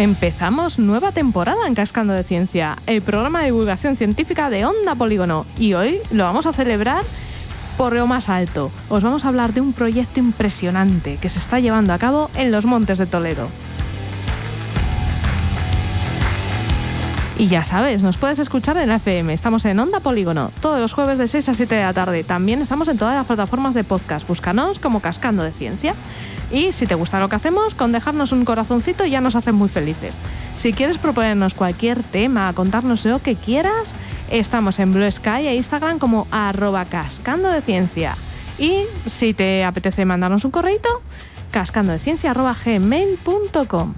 Empezamos nueva temporada en Cascando de Ciencia, el programa de divulgación científica de Onda Polígono, y hoy lo vamos a celebrar por lo más alto. Os vamos a hablar de un proyecto impresionante que se está llevando a cabo en los Montes de Toledo. Y ya sabes, nos puedes escuchar en la FM, estamos en Onda Polígono, todos los jueves de 6 a 7 de la tarde. También estamos en todas las plataformas de podcast, búscanos como Cascando de Ciencia. Y si te gusta lo que hacemos, con dejarnos un corazoncito ya nos hacen muy felices. Si quieres proponernos cualquier tema, contarnos lo que quieras, estamos en Blue Sky e Instagram como @cascandodeciencia. Y si te apetece mandarnos un correito, cascandodeciencia@gmail.com.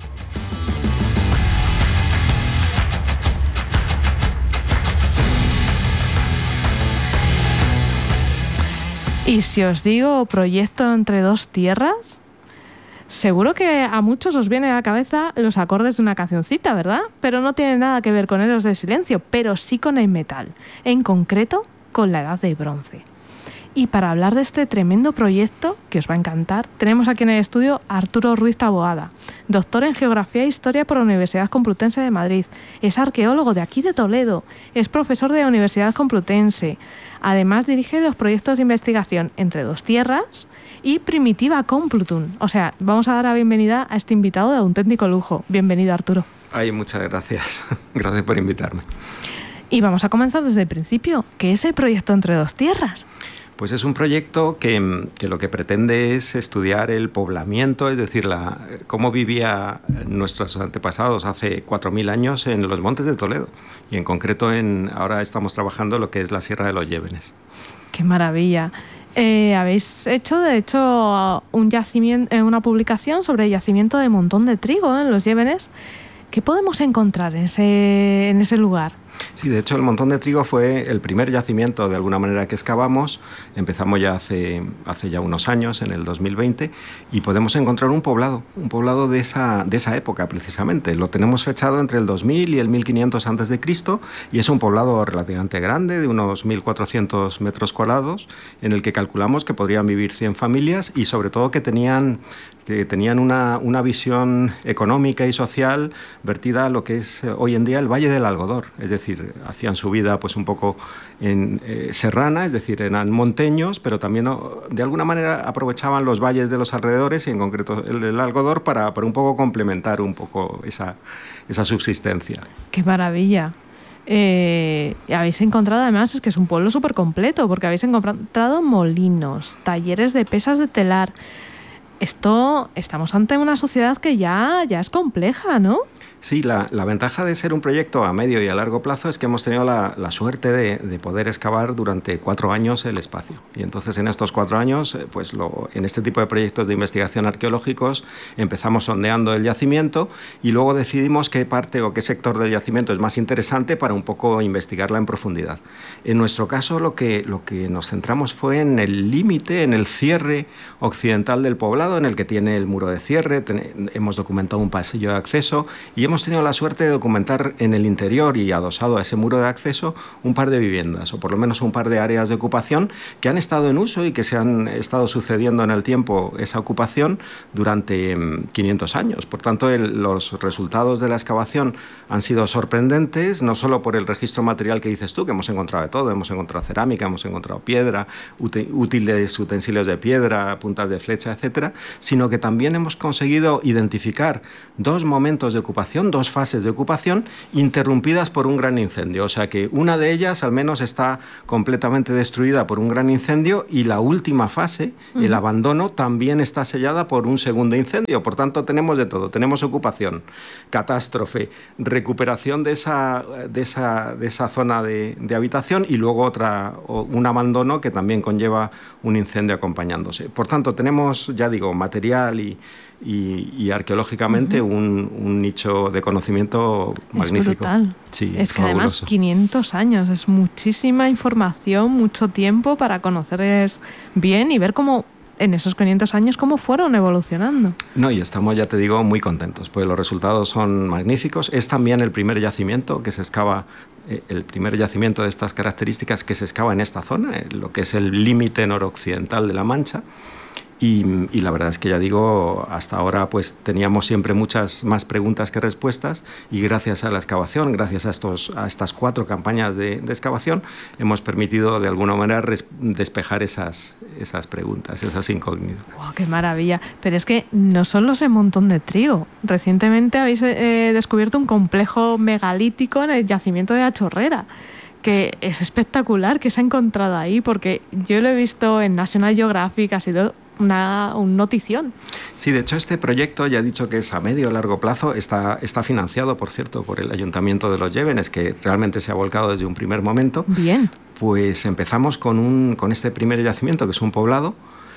Y si os digo proyecto entre dos tierras, seguro que a muchos os viene a la cabeza los acordes de una cancioncita, ¿verdad? Pero no tiene nada que ver con Héroes del Silencio, pero sí con el metal, en concreto con la Edad del Bronce. Y para hablar de este tremendo proyecto, que os va a encantar, tenemos aquí en el estudio a Arturo Ruiz Taboada, doctor en Geografía e Historia por la Universidad Complutense de Madrid. Es arqueólogo de aquí de Toledo, es profesor de la Universidad Complutense. Además dirige los proyectos de investigación Entre dos tierras y Primitiva Complutum. O sea, vamos a dar la bienvenida a este invitado de auténtico lujo. Bienvenido, Arturo. Ay, muchas gracias. Gracias por invitarme. Y vamos a comenzar desde el principio. ¿Qué es el proyecto Entre dos tierras? Pues es un proyecto que lo que pretende es estudiar el poblamiento, es decir, cómo vivían nuestros antepasados hace 4.000 años en los Montes de Toledo. Y en concreto ahora estamos trabajando lo que es la Sierra de los Llévenes. ¡Qué maravilla! Habéis hecho, de hecho, una publicación sobre el yacimiento de Montón de Trigo en los Llévenes. ¿Qué podemos encontrar en ese lugar? Sí, de hecho el Montón de Trigo fue el primer yacimiento de alguna manera que excavamos. Empezamos ya hace ya unos años, en el 2020, y podemos encontrar un poblado de esa época precisamente. Lo tenemos fechado entre el 2000 y el 1500 a.C. y es un poblado relativamente grande, de unos 1.400 metros cuadrados, en el que calculamos que podrían vivir 100 familias y sobre todo que tenían una visión económica y social vertida a lo que es hoy en día el Valle del Algodor, es decir, hacían su vida pues un poco en serrana, es decir, eran monteños, pero también de alguna manera aprovechaban los valles de los alrededores y en concreto el del Algodor para un poco complementar un poco esa subsistencia. ¡Qué maravilla! Habéis encontrado, además, es que es un pueblo súper completo, porque habéis encontrado molinos, talleres de pesas de telar. Estamos ante una sociedad que ya es compleja, ¿no? Sí, la ventaja de ser un proyecto a medio y a largo plazo es que hemos tenido la suerte de poder excavar durante 4 años el espacio. Y entonces en estos 4 años, en este tipo de proyectos de investigación arqueológicos, empezamos sondeando el yacimiento y luego decidimos qué parte o qué sector del yacimiento es más interesante para un poco investigarla en profundidad. En nuestro caso, lo que nos centramos fue en el límite, en el cierre occidental del poblado, en el que tiene el muro de cierre. Hemos documentado un pasillo de acceso y hemos tenido la suerte de documentar en el interior y adosado a ese muro de acceso un par de viviendas, o por lo menos un par de áreas de ocupación que han estado en uso y que se han estado sucediendo en el tiempo esa ocupación durante 500 años. Por tanto, los resultados de la excavación han sido sorprendentes, no solo por el registro material que dices tú, que hemos encontrado de todo, hemos encontrado cerámica, hemos encontrado piedra, útiles utensilios de piedra, puntas de flecha, etcétera, sino que también hemos conseguido identificar 2 momentos de ocupación, 2 fases de ocupación interrumpidas por un gran incendio. O sea que una de ellas al menos está completamente destruida por un gran incendio y la última fase, el abandono, también está sellada por un segundo incendio. Por tanto, tenemos de todo. Tenemos ocupación, catástrofe, recuperación de esa zona de habitación y luego un abandono que también conlleva un incendio acompañándose. Por tanto, tenemos, ya digo, material y arqueológicamente un nicho de conocimiento magnífico. Es brutal. Sí, es que fabuloso. Además 500 años, es muchísima información, mucho tiempo para conocerles bien y ver cómo en esos 500 años cómo fueron evolucionando. No, y estamos, ya te digo, muy contentos, pues los resultados son magníficos. Es también el primer yacimiento que se excava, el primer yacimiento de estas características que se excava en esta zona, lo que es el límite noroccidental de La Mancha. Y la verdad es que, ya digo, hasta ahora pues teníamos siempre muchas más preguntas que respuestas, y gracias a la excavación, gracias a estas 4 campañas de excavación, hemos permitido de alguna manera despejar esas preguntas, esas incógnitas. ¡Wow, qué maravilla! Pero es que no solo ese montón de trigo. Recientemente habéis descubierto un complejo megalítico en el yacimiento de La Chorrera, que es espectacular, que se ha encontrado ahí, porque yo lo he visto en National Geographic, ha sido un notición. Sí, de hecho este proyecto, ya he dicho que es a medio o largo plazo, está financiado, por cierto, por el Ayuntamiento de Los Llévenes, que realmente se ha volcado desde un primer momento. Bien. Pues empezamos con este primer yacimiento, que es un poblado,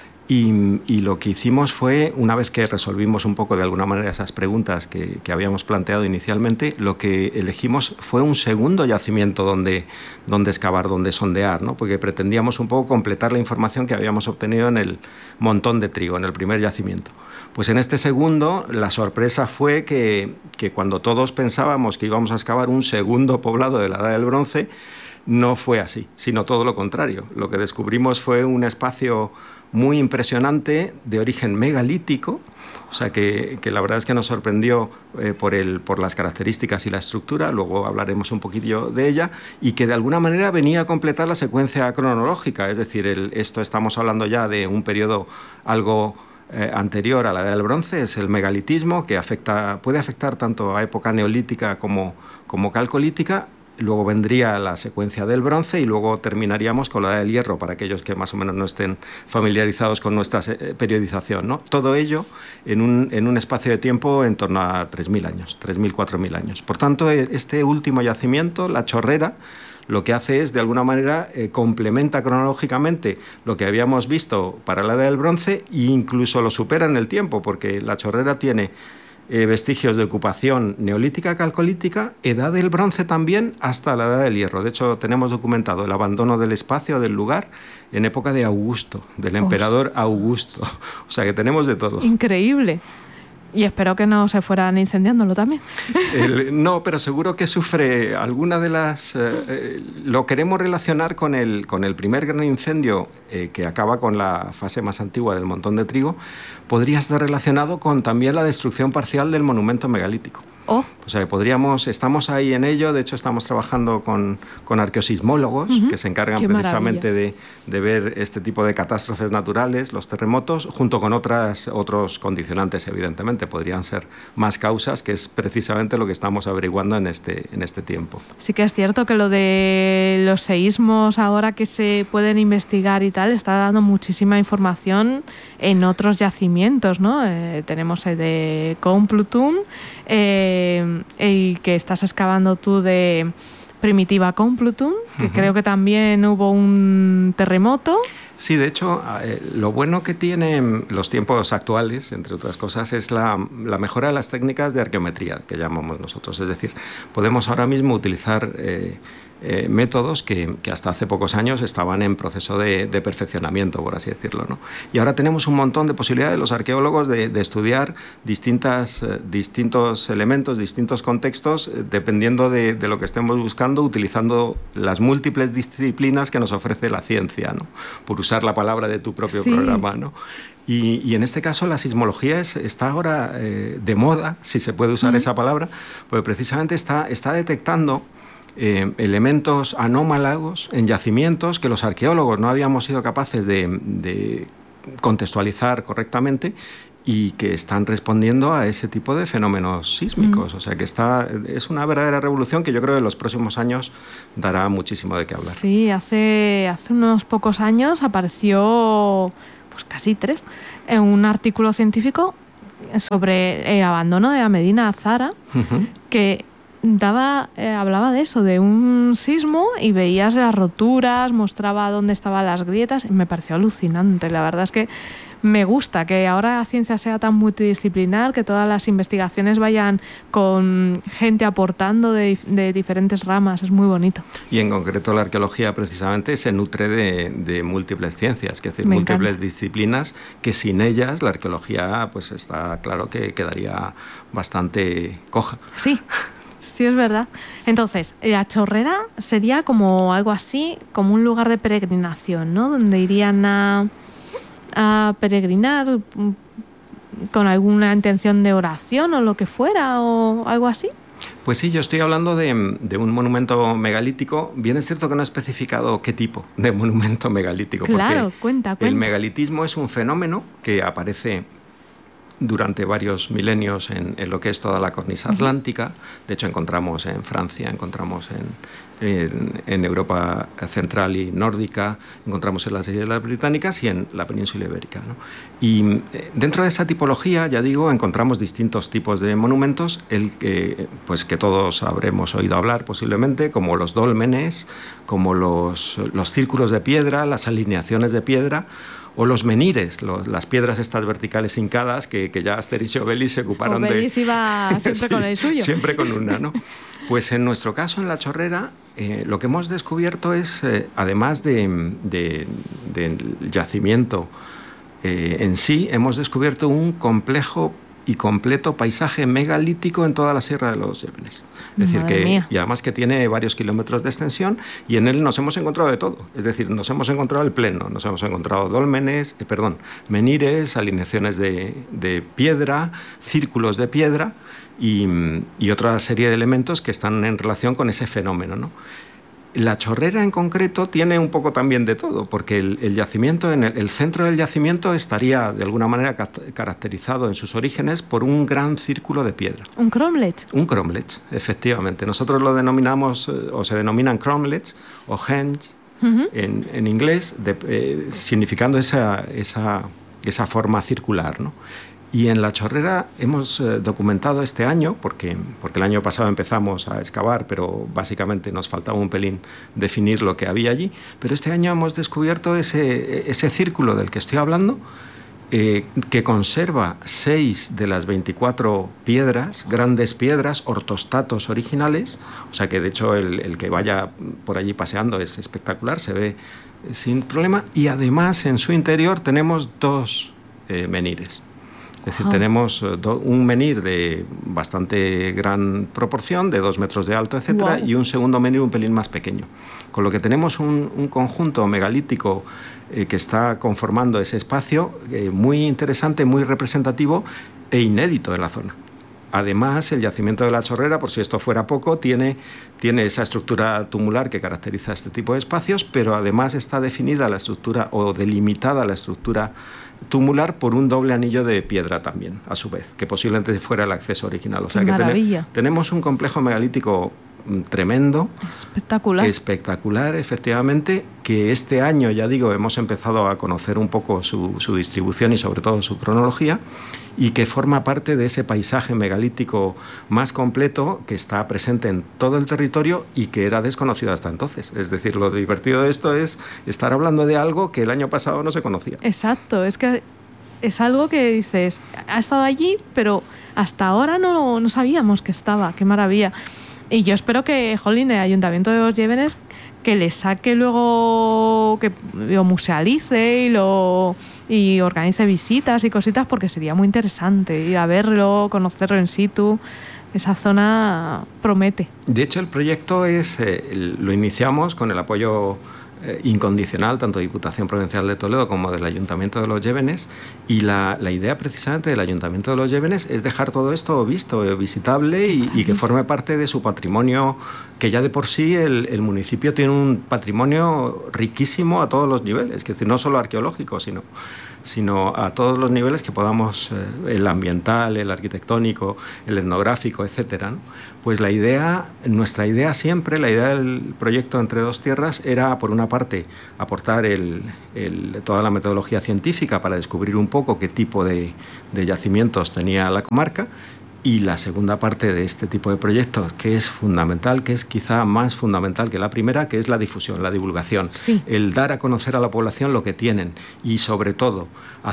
y lo que hicimos fue, una vez que resolvimos un poco de alguna manera esas preguntas que habíamos planteado inicialmente, lo que elegimos fue un segundo yacimiento donde excavar, donde sondear, ¿no? Porque pretendíamos un poco completar la información que habíamos obtenido en el montón de trigo, en el primer yacimiento. Pues en este segundo, la sorpresa fue que cuando todos pensábamos que íbamos a excavar un segundo poblado de la Edad del Bronce, no fue así, sino todo lo contrario. Lo que descubrimos fue un espacio muy impresionante de origen megalítico, o sea que la verdad es que nos sorprendió por las características y la estructura, luego hablaremos un poquillo de ella, y que de alguna manera venía a completar la secuencia cronológica, es decir, esto estamos hablando ya de un periodo algo anterior a la Edad del Bronce, es el megalitismo, que puede afectar tanto a época neolítica como calcolítica. Luego vendría la secuencia del Bronce y luego terminaríamos con la Edad del Hierro, para aquellos que más o menos no estén familiarizados con nuestra periodización, ¿no? Todo ello en un espacio de tiempo en torno a 3.000 años, 3.000, 4.000 años. Por tanto, este último yacimiento, La Chorrera, lo que hace es, de alguna manera, complementa cronológicamente lo que habíamos visto para la Edad del Bronce, e incluso lo supera en el tiempo, porque La Chorrera tiene vestigios de ocupación neolítica, calcolítica, Edad del Bronce también, hasta la Edad del Hierro. De hecho, tenemos documentado el abandono del espacio, del lugar, en época de Augusto, del emperador Augusto. O sea que tenemos de todo. Increíble. Y espero que no se fueran incendiándolo también. No, pero seguro que sufre alguna de las... lo queremos relacionar con el primer gran incendio que acaba con la fase más antigua del montón de trigo. Podría estar relacionado con también la destrucción parcial del monumento megalítico. Oh. O sea, estamos ahí en ello. De hecho, estamos trabajando con arqueosismólogos que se encargan precisamente de ver este tipo de catástrofes naturales, los terremotos, junto con otros condicionantes, evidentemente. Podrían ser más causas, que es precisamente lo que estamos averiguando en este tiempo. Sí que es cierto que lo de los seísmos, ahora que se pueden investigar y tal, está dando muchísima información en otros yacimientos, ¿no? Tenemos el de Complutum, y que estás excavando tú de Primitiva Complutum, que creo que también hubo un terremoto. Sí, de hecho, lo bueno que tienen los tiempos actuales, entre otras cosas, es la mejora de las técnicas de arqueometría, que llamamos nosotros. Es decir, podemos ahora mismo utilizar métodos que hasta hace pocos años estaban en proceso de perfeccionamiento, por así decirlo, ¿no? Y ahora tenemos un montón de posibilidades los arqueólogos de estudiar distintos elementos, distintos contextos, dependiendo de lo que estemos buscando, utilizando las múltiples disciplinas que nos ofrece la ciencia, ¿no? Por usar la palabra de tu propio programa, ¿no? Y en este caso la sismología está ahora de moda, si se puede usar esa palabra, porque precisamente está detectando elementos anómalagos en yacimientos que los arqueólogos no habíamos sido capaces de contextualizar correctamente, y que están respondiendo a ese tipo de fenómenos sísmicos. O sea que es una verdadera revolución que yo creo que en los próximos años dará muchísimo de qué hablar. Sí, hace unos pocos años apareció, pues casi 3, en un artículo científico sobre el abandono de la Medina Azara, que hablaba de eso, de un sismo, y veías las roturas, mostraba dónde estaban las grietas, y me pareció alucinante. La verdad es que me gusta que ahora la ciencia sea tan multidisciplinar, que todas las investigaciones vayan con gente aportando de diferentes ramas. Es muy bonito. Y en concreto la arqueología precisamente se nutre de múltiples ciencias, es decir, múltiples disciplinas, que sin ellas la arqueología, pues está claro que quedaría bastante coja. Sí. Sí, es verdad. Entonces, La Chorrera sería como algo así, como un lugar de peregrinación, ¿no? Donde irían a a peregrinar con alguna intención de oración o lo que fuera o algo así? Pues sí, yo estoy hablando de un monumento megalítico. Bien es cierto que no he especificado qué tipo de monumento megalítico. Claro, porque cuenta. El megalitismo es un fenómeno que aparece durante varios milenios en lo que es toda la cornisa atlántica. De hecho, encontramos en Francia, encontramos en Europa central y nórdica, encontramos en las Islas Británicas y en la península ibérica, ¿no? Y dentro de esa tipología, ya digo, encontramos distintos tipos de monumentos, pues que todos habremos oído hablar posiblemente, como los dólmenes, como los círculos de piedra, las alineaciones de piedra, o los menires, las piedras estas verticales hincadas que ya Asterix y Obelix se ocuparon Obelix iba siempre sí, con el suyo. Siempre con una, ¿no? Pues en nuestro caso, en La Chorrera, lo que hemos descubierto es, además del yacimiento en sí, hemos descubierto un complejo y completo paisaje megalítico en toda la Sierra de los Llévenes. Es decir, y además que tiene varios kilómetros de extensión, y en él nos hemos encontrado de todo. Es decir, nos hemos encontrado el pleno, nos hemos encontrado dólmenes, menires, alineaciones de piedra, círculos de piedra y otra serie de elementos que están en relación con ese fenómeno, ¿no? La Chorrera en concreto tiene un poco también de todo, porque el yacimiento, el centro del yacimiento estaría de alguna manera caracterizado en sus orígenes por un gran círculo de piedra. ¿Un cromlech? Un cromlech, efectivamente. Nosotros lo denominamos, o se denominan cromlechs o henge en inglés, significando esa forma circular, ¿no? Y en La Chorrera hemos documentado este año, porque el año pasado empezamos a excavar, pero básicamente nos faltaba un pelín definir lo que había allí, pero este año hemos descubierto ese círculo del que estoy hablando, que conserva 6 de las 24 piedras, grandes piedras, ortostatos originales, o sea que de hecho el que vaya por allí paseando es espectacular, se ve sin problema, y además en su interior tenemos 2 menires. Es decir, tenemos un menhir de bastante gran proporción, de 2 metros de alto, etcétera, y un segundo menhir un pelín más pequeño. Con lo que tenemos un conjunto megalítico que está conformando ese espacio muy interesante, muy representativo e inédito en la zona. Además, el yacimiento de La Chorrera, por si esto fuera poco, tiene esa estructura tumular que caracteriza este tipo de espacios, pero además está definida la estructura o delimitada la estructura tumular por un doble anillo de piedra también, a su vez, que posiblemente fuera el acceso original. O sea que tenemos un complejo megalítico tremendo. Espectacular. Espectacular, efectivamente, que este año, ya digo, hemos empezado a conocer un poco su distribución y sobre todo su cronología, y que forma parte de ese paisaje megalítico más completo que está presente en todo el territorio y que era desconocido hasta entonces. Es decir, lo divertido de esto es estar hablando de algo que el año pasado no se conocía. Exacto, es que es algo que dices, ha estado allí, pero hasta ahora no sabíamos que estaba. ¡Qué maravilla! Y yo espero que, jolín, el Ayuntamiento de Los Llévenes, que le saque luego, que lo musealice y organice visitas y cositas, porque sería muy interesante ir a verlo, conocerlo in situ. Esa zona promete. De hecho, el proyecto lo iniciamos con el apoyo incondicional, tanto de Diputación Provincial de Toledo como del Ayuntamiento de Los Llévenes, y la idea precisamente del Ayuntamiento de Los Llévenes es dejar todo esto visto, visitable y que forme parte de su patrimonio, que ya de por sí el municipio tiene un patrimonio riquísimo a todos los niveles, es decir, no solo arqueológico, sino a todos los niveles que podamos, el ambiental, el arquitectónico, el etnográfico, etcétera, ¿no? Pues nuestra idea siempre, la idea del proyecto Entre Dos Tierras era, por una parte, aportar toda la metodología científica para descubrir un poco qué tipo de yacimientos tenía la comarca, y la segunda parte de este tipo de proyectos, que es fundamental, que es quizá más fundamental que la primera, que es la difusión, la divulgación. Sí. El dar a conocer a la población lo que tienen y, sobre todo,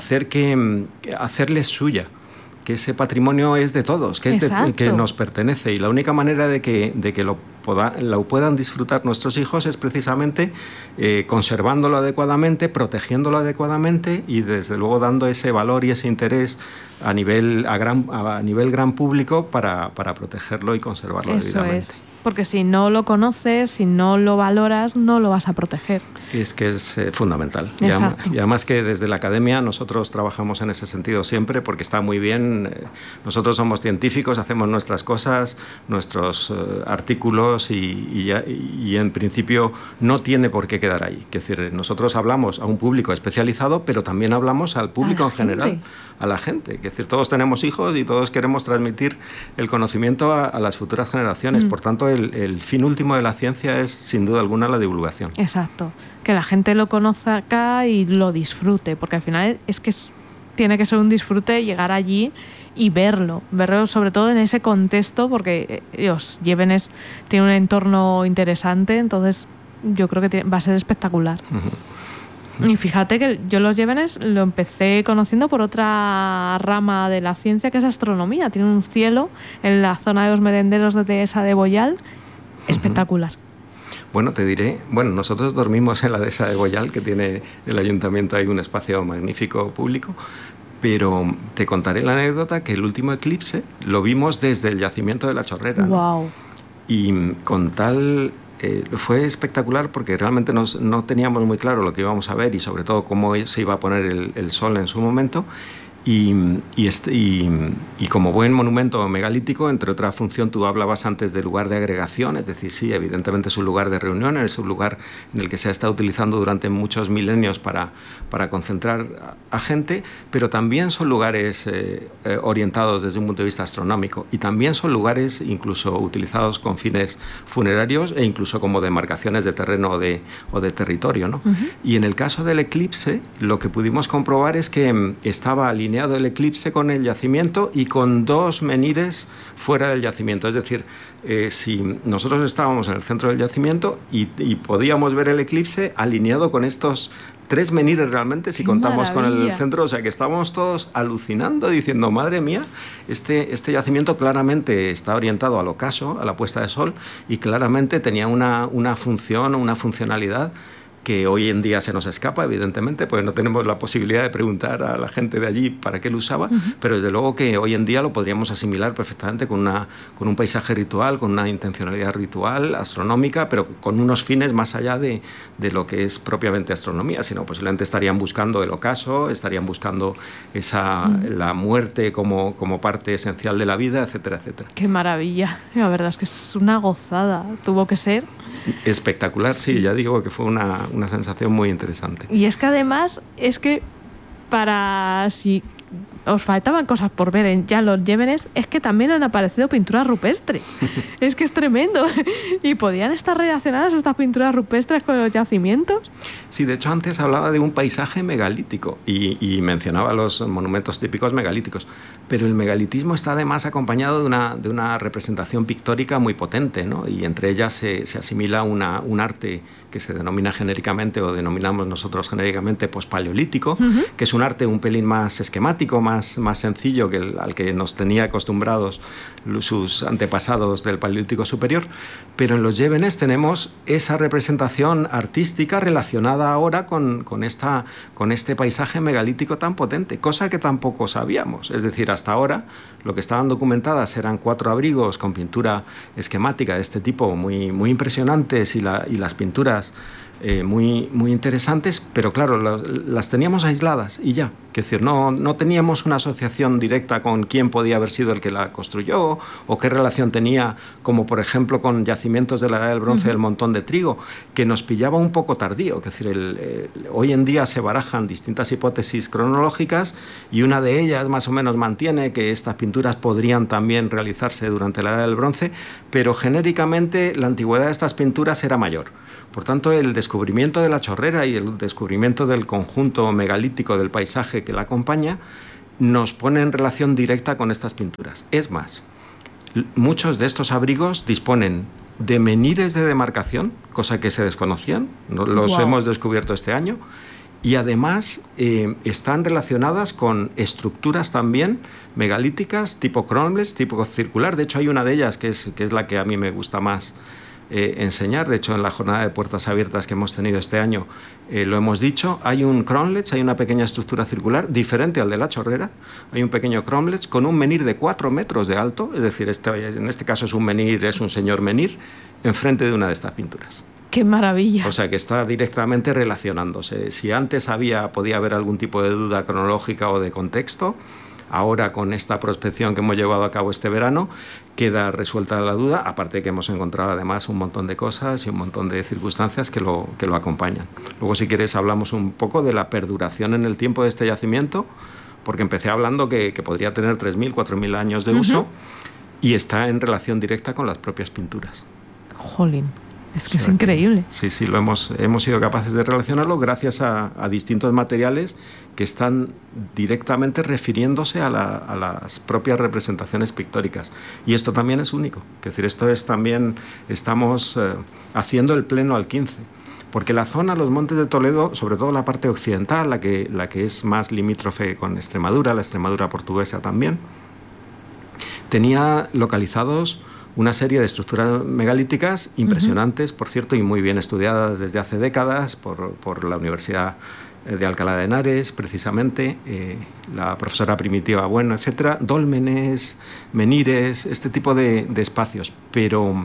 hacerles suya, que ese patrimonio es de todos, que nos pertenece, y la única manera de que lo lo puedan disfrutar nuestros hijos es precisamente conservándolo adecuadamente, protegiéndolo adecuadamente y desde luego dando ese valor y ese interés a nivel gran público para protegerlo y conservarlo debidamente. Eso es. Porque si no lo conoces, si no lo valoras, no lo vas a proteger. Es que es fundamental. Exacto. Y además que desde la academia nosotros trabajamos en ese sentido siempre porque está muy bien. Nosotros somos científicos, hacemos nuestras cosas, nuestros artículos y en principio no tiene por qué quedar ahí. Es decir, nosotros hablamos a un público especializado, pero también hablamos al público en general, a la gente. Es decir, todos tenemos hijos y todos queremos transmitir el conocimiento a las futuras generaciones. Por tanto, el fin último de la ciencia es, sin duda alguna, la divulgación. Exacto. Que la gente lo conozca y lo disfrute, porque al final es que tiene que ser un disfrute llegar allí y verlo sobre todo en ese contexto, porque los Llévenes tienen un entorno interesante, entonces yo creo que va a ser espectacular. Y fíjate que yo los Llévenes lo empecé conociendo por otra rama de la ciencia, que es astronomía. Tiene un cielo en la zona de los merenderos de Dehesa de Boyal espectacular. Bueno, te diré, nosotros dormimos en la Dehesa de Boyal, que tiene el ayuntamiento, hay un espacio magnífico público, pero te contaré la anécdota que el último eclipse lo vimos desde el yacimiento de la Chorrera. Wow. ¿No? Y con tal... fue espectacular porque realmente no teníamos muy claro lo que íbamos a ver y sobre todo cómo se iba a poner el sol en su momento. Y como buen monumento megalítico, entre otra función, tú hablabas antes de lugar de agregación, es decir, sí, evidentemente es un lugar de reunión, es un lugar en el que se ha estado utilizando durante muchos milenios para concentrar a gente, pero también son lugares orientados desde un punto de vista astronómico y también son lugares incluso utilizados con fines funerarios e incluso como demarcaciones de terreno o de territorio, ¿no? Y en el caso del eclipse, lo que pudimos comprobar es que estaba alineado el eclipse con el yacimiento y con dos menires fuera del yacimiento. Es decir, si nosotros estábamos en el centro del yacimiento y podíamos ver el eclipse alineado con estos tres menires realmente, si contamos con el centro, o sea que estábamos todos alucinando, diciendo, madre mía, este yacimiento claramente está orientado al ocaso, a la puesta de sol, y claramente tenía una función, una funcionalidad que hoy en día se nos escapa, evidentemente, porque no tenemos la posibilidad de preguntar a la gente de allí para qué lo usaba, pero desde luego que hoy en día lo podríamos asimilar perfectamente con un paisaje ritual, con una intencionalidad ritual, astronómica, pero con unos fines más allá de lo que es propiamente astronomía, sino posiblemente estarían buscando el ocaso, estarían buscando la muerte como parte esencial de la vida, etcétera, etcétera. ¡Qué maravilla! La verdad es que es una gozada. Tuvo que ser... espectacular, sí, ya digo que fue una sensación muy interesante. Y es que además, si os faltaban cosas por ver en ya los Llévenes, es que también han aparecido pinturas rupestres. Es que es tremendo. ¿Y podían estar relacionadas estas pinturas rupestres con los yacimientos? Sí, de hecho antes hablaba de un paisaje megalítico y mencionaba los monumentos típicos megalíticos, pero el megalitismo está además acompañado de una representación pictórica muy potente, ¿no? Y entre ellas se asimila un arte que se denomina genéricamente, o denominamos nosotros genéricamente, pospaleolítico, que es un arte un pelín más esquemático, más sencillo al que nos tenía acostumbrados sus antepasados del Paleolítico Superior, pero en los Llévenes tenemos esa representación artística relacionada ahora con este paisaje megalítico tan potente, cosa que tampoco sabíamos. Es decir, hasta ahora lo que estaban documentadas eran 4 abrigos con pintura esquemática de este tipo muy, muy impresionantes y las pinturas muy, muy interesantes, pero claro, las teníamos aisladas y ya. Es decir, no teníamos una asociación directa con quién podía haber sido el que la construyó o qué relación tenía, como por ejemplo con yacimientos de la Edad del Bronce del Montón de Trigo, que nos pillaba un poco tardío. Es decir, hoy en día se barajan distintas hipótesis cronológicas y una de ellas más o menos mantiene que estas pinturas podrían también realizarse durante la Edad del Bronce, pero genéricamente la antigüedad de estas pinturas era mayor. Por tanto, el descubrimiento de la Chorrera y el descubrimiento del conjunto megalítico del paisaje que la acompaña nos pone en relación directa con estas pinturas. Es más, muchos de estos abrigos disponen de menires de demarcación, cosa que se desconocían, los hemos descubierto este año, y además están relacionadas con estructuras también megalíticas, tipo cromlech, tipo circular. De hecho, hay una de ellas que es la que a mí me gusta más enseñar. De hecho, en la jornada de puertas abiertas que hemos tenido este año lo hemos dicho. Hay un cromlech, hay una pequeña estructura circular diferente al de la chorrera. Hay un pequeño cromlech con un menhir de 4 metros de alto, es decir, en este caso es un señor menhir enfrente de una de estas pinturas. ¡Qué maravilla! O sea, que está directamente relacionándose. Si antes podía haber algún tipo de duda cronológica o de contexto, ahora con esta prospección que hemos llevado a cabo este verano, queda resuelta la duda, aparte de que hemos encontrado además un montón de cosas y un montón de circunstancias que lo acompañan. Luego, si quieres, hablamos un poco de la perduración en el tiempo de este yacimiento, porque empecé hablando que podría tener 3.000, 4.000 años de uso, y está en relación directa con las propias pinturas. Jolín. Es que es increíble. Sí, hemos sido capaces de relacionarlo gracias a distintos materiales que están directamente refiriéndose a las propias representaciones pictóricas. Y esto también es único. Es decir, estamos haciendo el pleno al 15. Porque la zona, los Montes de Toledo, sobre todo la parte occidental, la que es más limítrofe con Extremadura, la Extremadura portuguesa también, tenía localizados una serie de estructuras megalíticas impresionantes, por cierto, y muy bien estudiadas desde hace décadas por la Universidad de Alcalá de Henares, precisamente, la profesora Primitiva Bueno, etcétera, dólmenes, menhires, este tipo de espacios. Pero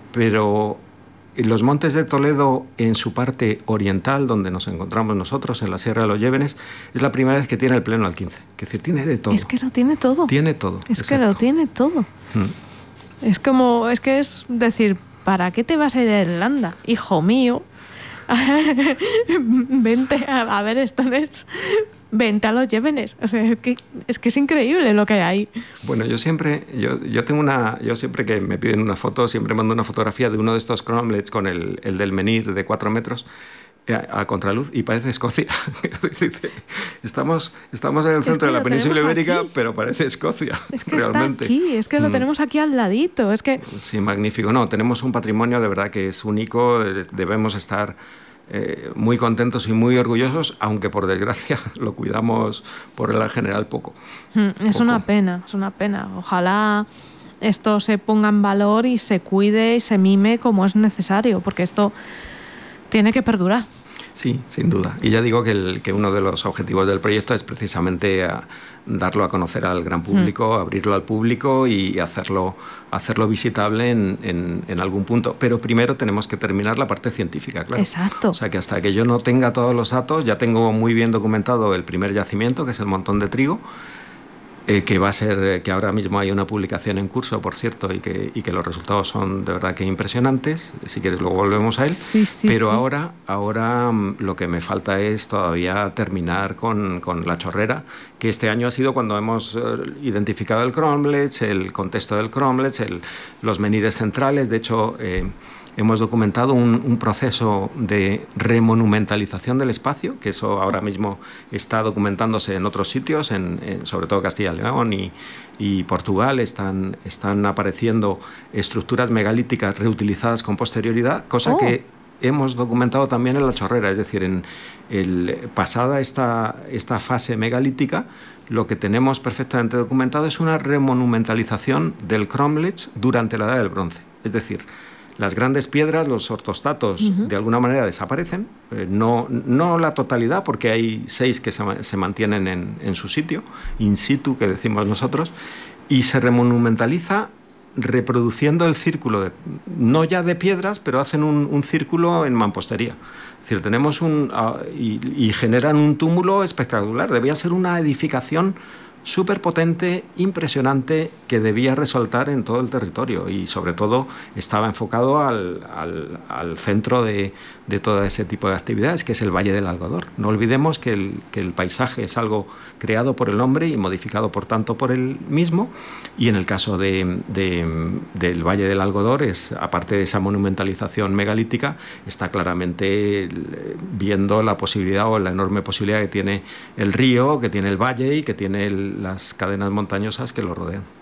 los Montes de Toledo, en su parte oriental, donde nos encontramos nosotros, en la Sierra de los Llévenes, es la primera vez que tiene el pleno al 15. Es decir, tiene de todo. Es que lo tiene todo. Tiene todo. Es que lo tiene todo. Es decir, ¿para qué te vas a ir a Irlanda, hijo mío? Vente a ver Stonehenge, vente a los Llévenes. O sea, es que es increíble lo que hay ahí. Bueno, yo siempre que me piden una foto, siempre mando una fotografía de uno de estos cromlechs con el del menhir de 4 metros a contraluz y parece Escocia. Estamos en el centro de la península ibérica, pero parece Escocia. Es que realmente. Está aquí, es que lo tenemos aquí al ladito. Sí, magnífico. No, tenemos un patrimonio de verdad que es único, debemos estar muy contentos y muy orgullosos, aunque por desgracia lo cuidamos por regla general poco. Es una pena. Ojalá esto se ponga en valor y se cuide y se mime como es necesario, porque esto tiene que perdurar. Sí, sin duda. Y ya digo que uno de los objetivos del proyecto es precisamente darlo a conocer al gran público, abrirlo al público y hacerlo visitable en algún punto. Pero primero tenemos que terminar la parte científica, claro. Exacto. O sea que hasta que yo no tenga todos los datos, ya tengo muy bien documentado el primer yacimiento, que es el Montón de Trigo, que ahora mismo hay una publicación en curso, por cierto, y que los resultados son de verdad que impresionantes. Si quieres luego volvemos a él. Sí, pero sí. Ahora lo que me falta es todavía terminar con la chorrera, que este año ha sido cuando hemos identificado el cromlech, el contexto del cromlech, los menhires centrales. De hecho, hemos documentado un proceso de remonumentalización del espacio, que eso ahora mismo está documentándose en otros sitios, sobre todo Castilla y León y Portugal. Están apareciendo estructuras megalíticas reutilizadas con posterioridad, cosa que hemos documentado también en la chorrera. Es decir, pasada esta fase megalítica, lo que tenemos perfectamente documentado es una remonumentalización del cromlech durante la Edad del Bronce. Es decir, las grandes piedras, los ortostatos, de alguna manera desaparecen, no la totalidad, porque hay 6 que se mantienen en su sitio, in situ, que decimos nosotros, y se remonumentaliza reproduciendo el círculo, no ya de piedras, pero hacen un círculo en mampostería. Es decir, tenemos y generan un túmulo espectacular. Debía ser una edificación súper potente, impresionante, que debía resaltar en todo el territorio y sobre todo estaba enfocado al centro de todo ese tipo de actividades, que es el Valle del Algodor. No olvidemos que el paisaje es algo creado por el hombre y modificado por tanto por él mismo, y en el caso del Valle del Algodor, aparte de esa monumentalización megalítica, está claramente viendo la posibilidad o la enorme posibilidad que tiene el río, que tiene el valle y que tiene las cadenas montañosas que lo rodean.